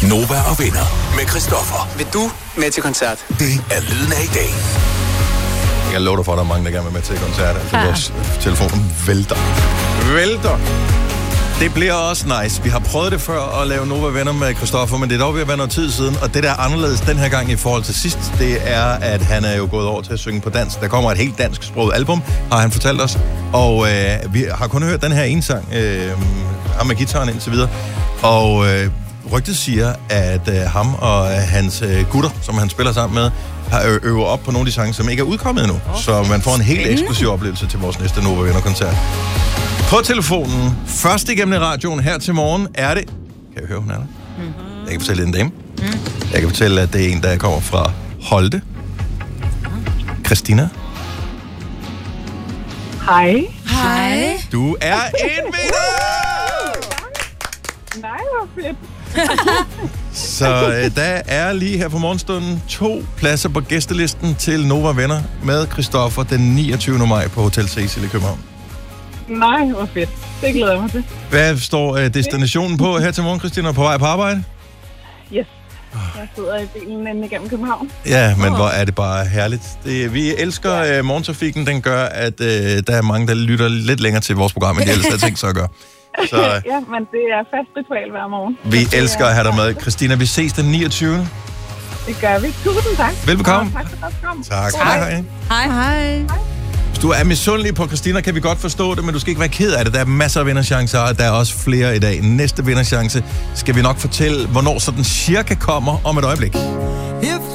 Nova og Venner med Christoffer. Vil du med til koncert? Det er lyden af i dag. Jeg lover dig for, at der er mange, der gerne vil med til koncert. Altså, vores telefon vælter. Det bliver også nice. Vi har prøvet det før at lave Nova Venner med Christoffer, men det er dog ved at være noget tid siden. Og det, der er anderledes den her gang i forhold til sidst, det er, at han er jo gået over til at synge på dansk. Der kommer et helt dansksproget album, har han fortalt os. Og vi har kun hørt den her ene sang, ham med guitaren indtil videre. Og rygtet siger, at ham og hans gutter, som han spiller sammen med, har øvet op på nogle af de sange, som ikke er udkommet endnu. Så man får en helt eksklusiv oplevelse til vores næste Nova Venner-koncert. På telefonen, først igennem radioen her til morgen, er det... Kan jeg høre, hun er der? Mm-hmm. Jeg kan fortælle, det er en dame. Jeg kan fortælle, at det er en, der kommer fra Holte. Christina. Hej. Hej. Du er en vinder! Nej, hvor fedt. Så der er lige her på morgenstunden 2 pladser på gæstelisten til Nova Venner med Christoffer den 29. maj på Hotel Cecil i København. Nej, hvor fedt. Det glæder jeg mig til. Hvad står destinationen på her til morgen, Christina? På vej på arbejde? Yes. Jeg sidder i bilen inde igennem København. Ja, men hvor er det bare herligt. Vi elsker morgentrafikken. Den gør, at der er mange, der lytter lidt længere til vores program, end de ellers havde tænkt sig at gøre. Så Ja, men det er fast ritual hver morgen. vi elsker at have dig med. Christina, vi ses den 29. Det gør vi. Tusind tak. Velbekomme. Og tak for godt kom. Tak. Hej. Hej. Hvis du er misundelig på Christina, kan vi godt forstå det, men du skal ikke være ked af det. Der er masser af vinderchancer, og der er også flere i dag. Næste vinderchance skal vi nok fortælle, hvornår sådan cirka kommer om et øjeblik.